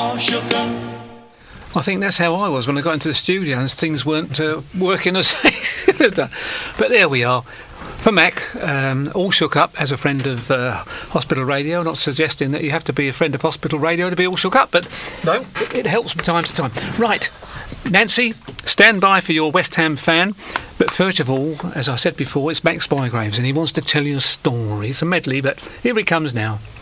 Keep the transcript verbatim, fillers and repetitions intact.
all shook up. I think that's how I was when I got into the studio and things weren't uh, working as they should have done. But there we are. For Mac, um, all shook up as a friend of uh, Hospital Radio. Not suggesting that you have to be a friend of Hospital Radio to be all shook up, but No. it, it helps from time to time. Right, Nancy, stand by for your West Ham fan. But first of all, as I said before, it's Max Bygraves and he wants to tell you a story. It's a medley, but here it comes now.